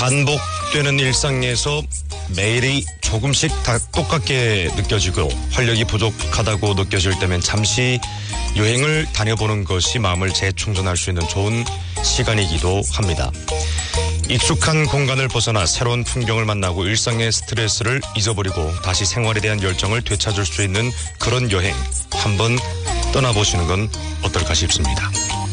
반복되는 일상에서 매일이 조금씩 다 똑같게 느껴지고 활력이 부족하다고 느껴질 때면 잠시 여행을 다녀보는 것이 마음을 재충전할 수 있는 좋은 시간이기도 합니다. 익숙한 공간을 벗어나 새로운 풍경을 만나고 일상의 스트레스를 잊어버리고 다시 생활에 대한 열정을 되찾을 수 있는 그런 여행 한번 떠나보시는 건 어떨까 싶습니다.